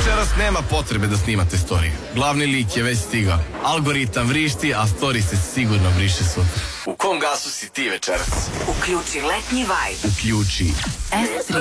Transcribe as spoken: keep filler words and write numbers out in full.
Večeras nema potrebe da snimate story. Glavni lik je već stigao. Algoritam vrišti, a story se sigurno briše sutra. U kom gasu si ti večeras? Uključi letnji vibe. Uključi S tri.